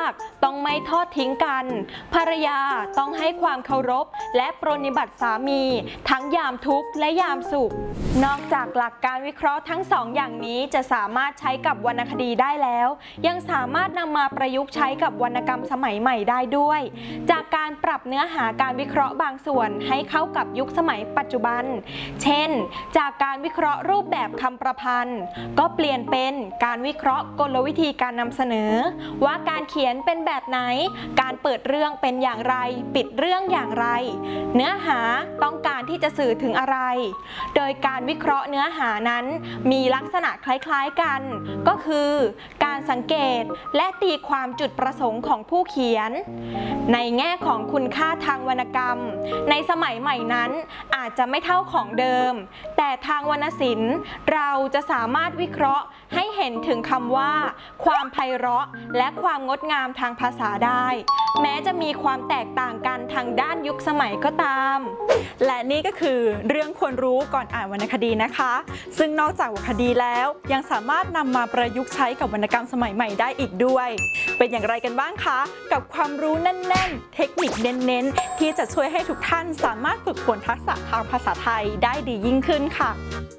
ากต้องไม่ทอดทิ้งกันภรรยาต้องให้ความเคารพและปรนนิบัติสามีทั้งยามทุกข์และยามสุขนอกจากหลักการวิเคราะห์ทั้งสองอย่างนี้จะสามารถใช้กับวรรณคดีได้แล้วยังสามารถนำมาประยุกต์ใช้กับวรรณกรรมสมัยใหม่ได้ด้วยจากการปรับเนื้อหาการวิเคราะห์บางส่วนให้เข้ากับยุคสมัยปัจจุบันเช่นจากการวิเคราะห์รูปแบบคำประพันธ์ก็เปลี่ยนเป็นการวิเคราะห์กลวิธีการนำเสนอว่าการเขียนเป็นแบบไหนการเปิดเรื่องเป็นอย่างไรปิดเรื่องอย่างไรเนื้อหาต้องการที่จะสื่อถึงอะไรโดยการวิเคราะห์เนื้อหานั้นมีลักษณะคล้ายๆกันก็คือการสังเกตและตีความจุดประสงค์ของผู้เขียนในแง่ของคุณค่าทางวรรณกรรมในสมัยใหม่นั้นอาจจะไม่เท่าของเดิมแต่ทางวรรณศิลป์เราจะสามารถวิเคราะห์ให้เห็นถึงคำว่าความไพเราะและความงดงามทางภาษาได้แม้จะมีความแตกต่างกันทางด้านยุคสมัยก็ตามและนี่ก็คือเรื่องควรรู้ก่อนอ่านวรรณคดีนะคะซึ่งนอกจากวรรณคดีแล้วยังสามารถนำมาประยุกต์ใช้กับวรรณกรรมสมัยใหม่ได้อีกด้วยเป็นอย่างไรกันบ้างคะกับความรู้แน่นๆเทคนิคเน้นๆที่จะช่วยให้ทุกท่านสามารถฝึกฝนทักษะทางภาษาไทยได้ดียิ่งขึ้นค่ะ